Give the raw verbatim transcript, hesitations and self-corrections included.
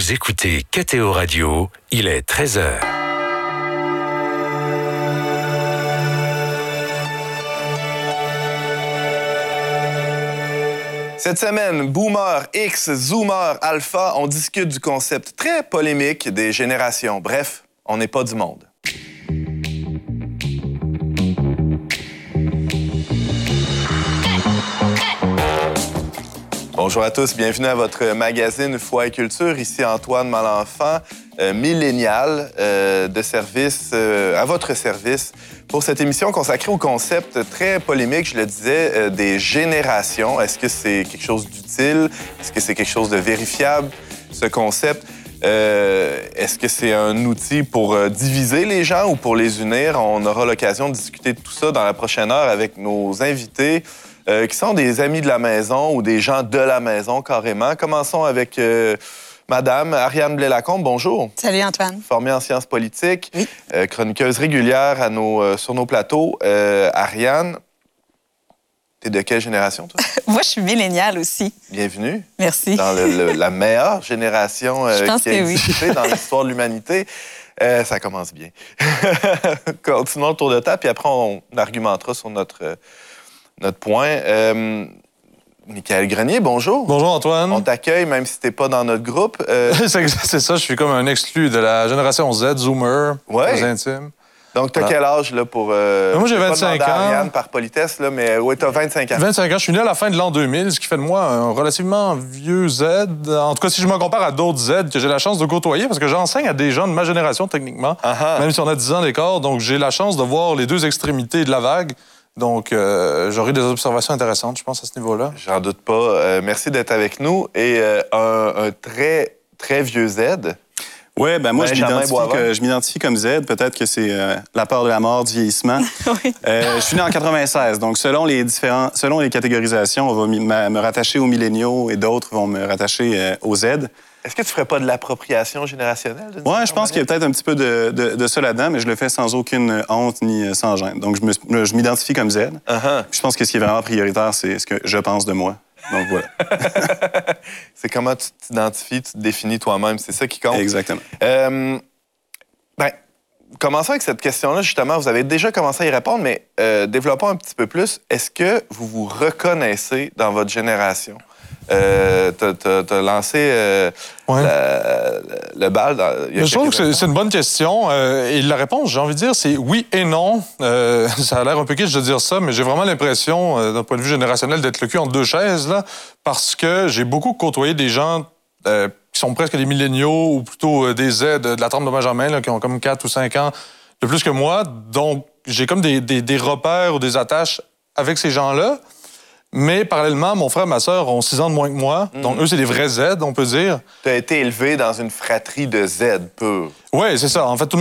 Vous écoutez K T O Radio, il est treize heures. Cette semaine, Boomer, X, Zoomer, Alpha, on discute du concept très polémique des générations. Bref, on n'est pas du monde. Bonjour à tous, bienvenue à votre magazine Foi et Culture. Ici Antoine Malenfant, euh, millénial euh, de service, euh, à votre service pour cette émission consacrée au concept très polémique, je le disais, euh, des générations. Est-ce que c'est quelque chose d'utile? Est-ce que c'est quelque chose de vérifiable, ce concept? Euh, est-ce que c'est un outil pour euh, diviser les gens ou pour les unir? On aura l'occasion de discuter de tout ça dans la prochaine heure avec nos invités. Euh, qui sont des amis de la maison ou des gens de la maison, carrément. Commençons avec euh, Madame Ariane Blais-Lacombe. Bonjour. Salut, Antoine. Formée en sciences politiques, oui. euh, chroniqueuse régulière à nos, euh, sur nos plateaux. Euh, Ariane, t'es de quelle génération, toi? Moi, je suis milléniale aussi. Bienvenue. Merci. Dans le, le, la meilleure génération euh, qui a existé oui. dans l'histoire de l'humanité. Euh, ça commence bien. Continuons le tour de table, puis après, on argumentera sur notre... Euh, Notre point. Euh, Michael Grenier, bonjour. Bonjour, Antoine. On t'accueille, même si t'es pas dans notre groupe. Euh... c'est, c'est ça, je suis comme un exclu de la génération Z, Zoomer, ouais. aux intimes. Donc, t'as voilà. Quel âge, là, pour... Euh... Moi, j'ai vingt-cinq ans. Pas Ariane par politesse, là, mais oui, t'as vingt-cinq ans. vingt-cinq ans. Je suis né à la fin de l'an deux mille, ce qui fait de moi un relativement vieux Z. En tout cas, si je me compare à d'autres Z que j'ai la chance de côtoyer, parce que j'enseigne à des gens de ma génération, techniquement, uh-huh. même si on a dix ans d'écart. Donc, j'ai la chance de voir les deux extrémités de la vague. Donc, euh, j'aurai des observations intéressantes, je pense, à ce niveau-là. J'en doute pas. Euh, merci d'être avec nous. Et euh, un, un très, très vieux Z. Oui, ben moi, je m'identifie, que, je m'identifie comme Z. Peut-être que c'est euh, la peur de la mort, du vieillissement. oui. euh, je suis né en quatre-vingt-seize. Donc, selon les, différents, selon les catégorisations, on va me, me rattacher aux milléniaux et d'autres vont me rattacher euh, aux Z. Est-ce que tu ferais pas de l'appropriation générationnelle? Oui, je pense qu'il y a peut-être un petit peu de, de, de ça là-dedans, mais je le fais sans aucune honte ni sans gêne. Donc, je, me, je m'identifie comme Z. Uh-huh. Je pense que ce qui est vraiment prioritaire, c'est ce que je pense de moi. Donc, voilà. C'est comment tu t'identifies, tu te définis toi-même. C'est ça qui compte. Exactement. Euh, ben, commençons avec cette question-là, justement. Vous avez déjà commencé à y répondre, mais euh, développons un petit peu plus. Est-ce que vous vous reconnaissez dans votre génération? Euh, t'as, t'as, t'as lancé euh, ouais. la, le bal. Dans, il y a je trouve que c'est, c'est une bonne question. Euh, et la réponse, j'ai envie de dire, c'est oui et non. Euh, ça a l'air un peu kitsch de dire ça, mais j'ai vraiment l'impression, euh, d'un point de vue générationnel, d'être le cul entre deux chaises, là, parce que j'ai beaucoup côtoyé des gens euh, qui sont presque des milléniaux ou plutôt euh, des Z de la trempe de Benjamin, là, qui ont comme quatre ou cinq ans de plus que moi. Donc, j'ai comme des, des, des repères ou des attaches avec ces gens-là. Mais parallèlement, mon frère et ma sœur ont six ans de moins que moi. Mm. Donc, eux, c'est des vrais Z, on peut dire. Tu as été élevé dans une fratrie de Z pur. Oui, c'est ça. En fait, tout